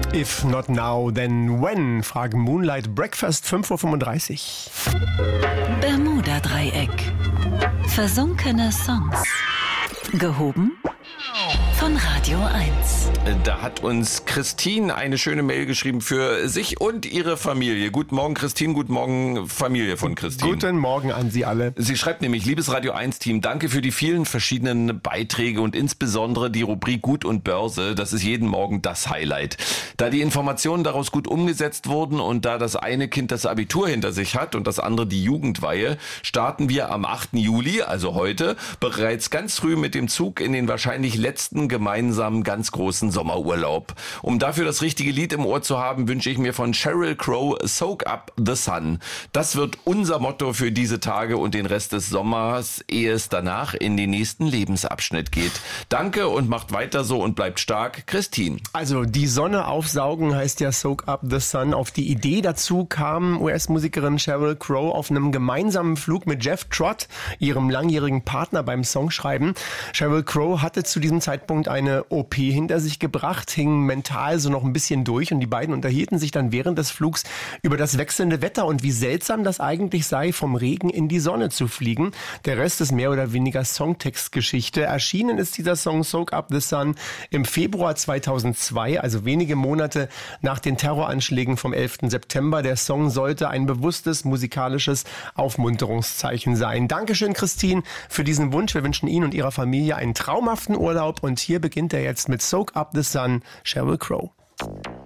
If not now, then when? Fragen Moonlight Breakfast, 5:35 Uhr. Bermuda-Dreieck. Versunkene Songs. Gehoben von Radio 1. Da hat uns Christine eine schöne Mail geschrieben für sich und ihre Familie. Guten Morgen, Christine. Guten Morgen, Familie von Christine. Guten Morgen an Sie alle. Sie schreibt nämlich: Liebes Radio 1-Team, danke für die vielen verschiedenen Beiträge und insbesondere die Rubrik Gut und Börse. Das ist jeden Morgen das Highlight. Da die Informationen daraus gut umgesetzt wurden und da das eine Kind das Abitur hinter sich hat und das andere die Jugendweihe, starten wir am 8. Juli, also heute, bereits ganz früh mit dem Zug in den wahrscheinlich letzten gemeinsamen ganz großen Sommerurlaub. Um dafür das richtige Lied im Ohr zu haben, wünsche ich mir von Sheryl Crow Soak Up the Sun. Das wird unser Motto für diese Tage und den Rest des Sommers, ehe es danach in den nächsten Lebensabschnitt geht. Danke und macht weiter so und bleibt stark, Christine. Also die Sonne aufsaugen heißt ja Soak Up the Sun. Auf die Idee dazu kam US-Musikerin Sheryl Crow auf einem gemeinsamen Flug mit Jeff Trott, ihrem langjährigen Partner beim Songschreiben. Sheryl Crow hatte zu diesem Zeitpunkt eine OP hinter sich gebracht, hing mental so noch ein bisschen durch und die beiden unterhielten sich dann während des Flugs über das wechselnde Wetter und wie seltsam das eigentlich sei, vom Regen in die Sonne zu fliegen. Der Rest ist mehr oder weniger Songtextgeschichte. Erschienen ist dieser Song Soak Up the Sun im Februar 2002, also wenige Monate nach den Terroranschlägen vom 11. September. Der Song sollte ein bewusstes musikalisches Aufmunterungszeichen sein. Dankeschön, Christine, für diesen Wunsch. Wir wünschen Ihnen und Ihrer Familie einen traumhaften Urlaub und hier beginnt er jetzt mit Soak Up the Sun, Sheryl Crow.